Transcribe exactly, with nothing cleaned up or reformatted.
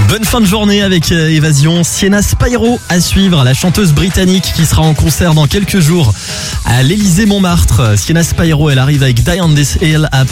Bonne fin de journée avec euh, Évasion. Sienna Spyro à suivre, la chanteuse britannique qui sera en concert dans quelques jours à l'Élysée Montmartre. Sienna Spyro, elle arrive avec Die on This Hill à